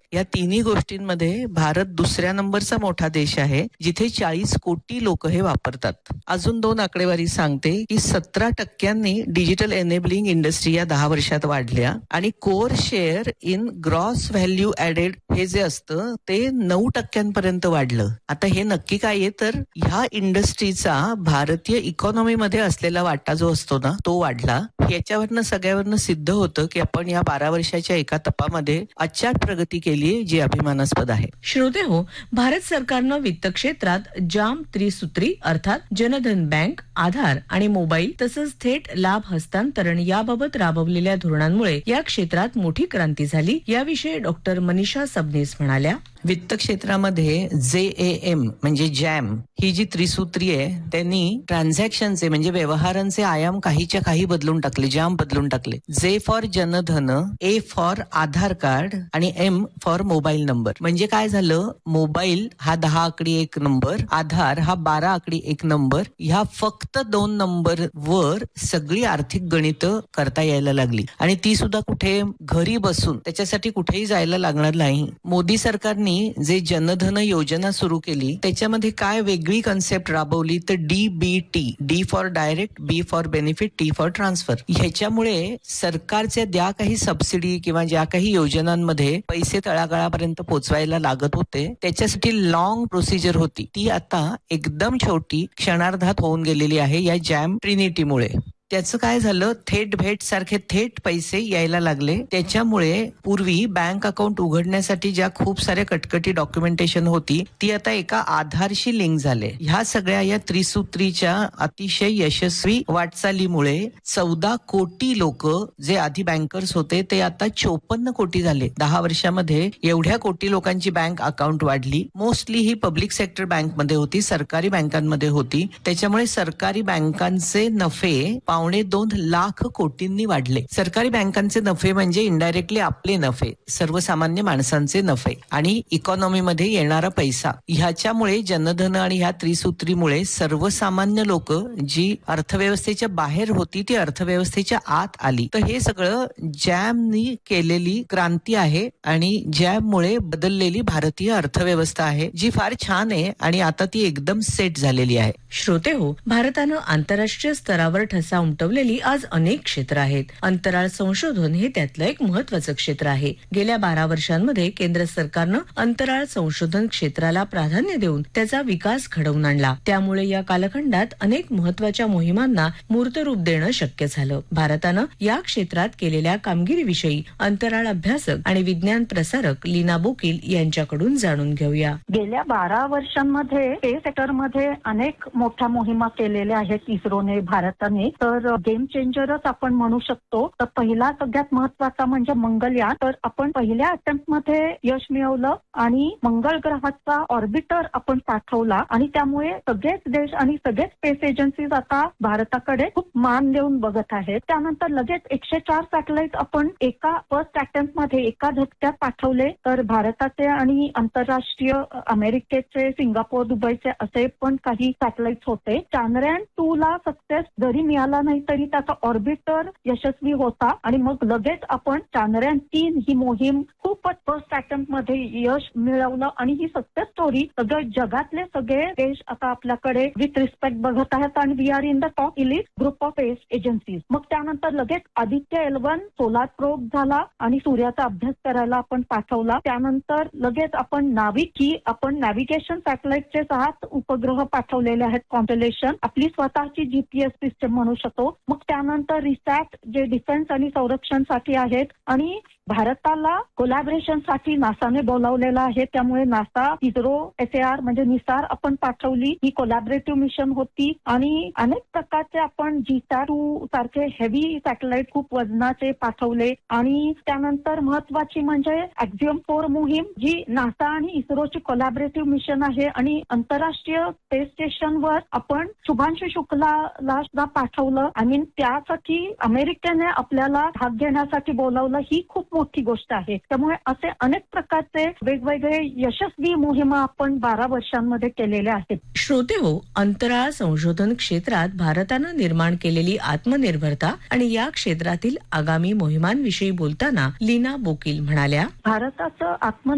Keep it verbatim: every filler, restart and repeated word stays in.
या तिन्ही गोष्टींमध्ये भारत दुसऱ्या नंबरचा मोठा देश आहे, जिथे चाळीस कोटी लोक हे वापरतात. अजून दोन आकडेवारी सांगते की सतरा टक्क्यांनी डिजिटल एनेबलिंग इंडस्ट्री या दहा वर्षात वाढल्या आणि core share in gross value added हे जे असतं ते नऊ टक्क्यांपर्यंत वाढलं. आता हे नक्की काय आहे तर ह्या इंडस्ट्रीचा भारतीय इकॉनॉमीमध्ये असलेला वाटा जो असतो ना तो वाढला. याच्यावरनं सगळ्यावरनं सिद्ध होतं की आपण या बारा वर्षाच्या एका तपामध्ये अचाट प्रगती केली जी अभिमानास्पद आहे. श्रोते हो, भारत सरकारनं वित्त क्षेत्रात जाम त्रिसूत्री अर्थात जनधन बँक, आधार आणि मोबाईल तसंच थेट लाभ हस्तांतरण याबाबत राबवलेल्या धोरणांमुळे या क्षेत्रात मोठी क्रांती झाली. याविषयी डॉक्टर मनीषा सबनीस म्हणाल्या. वित्त क्षेत्रामध्ये जे ए एम म्हणजे जॅम ही जी त्रिसूत्री आहे त्यांनी ट्रान्झॅक्शनचे म्हणजे व्यवहारांचे आयाम काहीच्या काही बदलून टाकले, जाम बदलून टाकले. J for Jan Dhan, A for Aadhaar card आणि एम फॉर मोबाईल नंबर. म्हणजे काय झालं, मोबाईल हा दहा आकडी एक नंबर, आधार हा बारा आकडी एक नंबर, ह्या फक्त दोन नंबर वर सगळी आर्थिक गणितं करता यायला लागली आणि ती सुद्धा कुठे घरी बसून, त्याच्यासाठी कुठेही जायला लागणार नाही. मोदी सरकारने जे जनधन योजना सुरू केली त्याच्यामध्ये काय वेगळी कन्सेप्ट राबवली तर D B T, D for direct, B for benefit, T for transfer. ह्याच्यामुळे सरकारच्या ज्या काही सबसिडी किंवा ज्या काही योजनांमध्ये पैसे तळागाळापर्यंत पोहोचवायला लागत होते त्याच्यासाठी लॉंग प्रोसिजर होती, ती आता एकदम छोटी क्षणार्धात होऊन गेलेली आहे या जॅम ट्रिनिटीमुळे. त्याचं काय झालं, थेट भेट सारखे थेट पैसे यायला लागले. त्याच्यामुळे पूर्वी बँक अकाउंट उघडण्यासाठी ज्या खूप साऱ्या कटकटी डॉक्युमेंटेशन होती ती आता एका आधारशी लिंक झाले. ह्या सगळ्या या त्रिसूत्रीच्या अतिशय यशस्वी वाटचालीमुळे चौदा कोटी लोक जे आधी बँकर्स होते ते आता चोपन्न कोटी झाले. दहा वर्षामध्ये एवढ्या कोटी लोकांची बँक अकाउंट वाढली. मोस्टली ही पब्लिक सेक्टर बँकमध्ये होती, सरकारी बँकांमध्ये होती. त्याच्यामुळे सरकारी बँकांचे नफे पावणे दोन लाख कोटींनी वाढले. सरकारी बँकांचे नफे म्हणजे इनडायरेक्टली आपले नफे, सर्वसामान्य माणसांचे नफे आणि इकॉनॉमीमध्ये येणारा पैसा. ह्याच्यामुळे जनधन आणि ह्या त्रिसूत्रीमुळे सर्वसामान्य लोक जी अर्थव्यवस्थेच्या बाहेर होती ती अर्थव्यवस्थेच्या आत आली. तर हे सगळं जॅमनी केलेली क्रांती आहे आणि जॅममुळे बदललेली भारतीय अर्थव्यवस्था आहे जी फार छान आहे आणि आता ती एकदम सेट झालेली आहे. श्रोते हो, भारतानं आंतरराष्ट्रीय स्तरावर ठसा उमटवलेली आज अनेक क्षेत्र आहेत. अंतराळ संशोधन हे त्यातलं एक महत्वाचं क्षेत्र आहे. गेल्या बारा वर्षांमध्ये केंद्र सरकारनं अंतराळ संशोधन क्षेत्राला प्राधान्य देऊन त्याचा विकास घडवून आणला. त्यामुळे या कालखंडात अनेक महत्वाच्या मोहिमांना मूर्तरूप देणं शक्य झालं. भारतानं या क्षेत्रात केलेल्या कामगिरीविषयी अंतराळ अभ्यासक आणि विज्ञान प्रसारक लीना बोकील यांच्याकडून जाणून घेऊया. गेल्या बारा वर्षांमध्ये स्पेस सेक्टरमध्ये अनेक मोठ्या मोहिमा केलेल्या आहेत इस्रोने, भारताने. तर गेम चेंजरच आपण म्हणू शकतो. तर पहिला सगळ्यात महत्वाचा म्हणजे मंगलयान. तर आपण पहिल्या अटेम्प्ट मध्ये यश मिळवलं आणि मंगळ ग्रहाचा ऑर्बिटर आपण पाठवला आणि त्यामुळे सगळेच देश आणि सगळेच स्पेस एजन्सीज आता भारताकडे खूप मान देऊन बघत आहेत. त्यानंतर लगेच एकशे चार सॅटेलाइट आपण एका फर्स्ट अटेम्प्ट मध्ये एका झटक्यात पाठवले. तर भारताचे आणि आंतरराष्ट्रीय अमेरिकेचे, सिंगापूर, दुबईचे असे पण काही सॅटेलाइट होते. चांद्रयान टू ला सक्सेस जरी मिळाला नाही तरी त्याचा ऑर्बिटर यशस्वी होता आणि मग लगेच आपण चांद्रयान तीन ही मोहीम खूपच फर्स्ट अटेम्प्ट मध्ये यश मिळवलं आणि ही सक्सेस स्टोरी सगळे जगातले सगळे देश आता आपल्याकडे विथ रिस्पेक्ट बघत आहेत आणि we are in the top elite group of space agencies. मग त्यानंतर लगेच Aditya L one solar probe झाला आणि सूर्याचा अभ्यास करायला आपण पाठवला. त्यानंतर लगेच आपण नाविक ही आपण नॅव्हिगेशन सॅटेलाइटचे सात उपग्रह पाठवलेले आहेत. कॉन्स्टलेशन आपली स्वतःची जीपीएस सिस्टम म्हणू शकतो. मग त्यानंतर रिसॅट जे डिफेन्स आणि संरक्षणसाठी आहेत आणि भारताला कोलॅबरेशन साठी नासाने बोलावलेलं आहे. त्यामुळे NASA, ISRO, S A R म्हणजे निसार आपण पाठवली. ही कोलॅबरेटिव्ह मिशन होती आणि अनेक प्रकारचे आपण जी टू सारखे हेवी सॅटेलाइट खूप वजनाचे पाठवले. आणि त्यानंतर महत्वाची म्हणजे ऍक्झियम फोर मोहीम जी नासा आणि इस्रोची कोलॅबरेटिव्ह मिशन आहे आणि आंतरराष्ट्रीय स्पेस स्टेशनवर आपण शुभांशु शुक्लाला सुद्धा पाठवलं. आय मीन त्यासाठी अमेरिकेने आपल्याला भाग घेण्यासाठी बोलावलं. ही खूप मोठी गोष्ट आहे. त्यामुळे असे अनेक प्रकारचे वेगवेगळे यशस्वी मोहिमा आपण बारा वर्षांमध्ये केलेल्या आहेत. श्रोते हो, अंतराळ संशोधन क्षेत्रात भारतानं निर्माण केलेली आत्मनिर्भरता आणि या क्षेत्रातील आगामी मोहिमांविषयी बोलताना लीना बोकील म्हणाल्या, भारताचं आत्म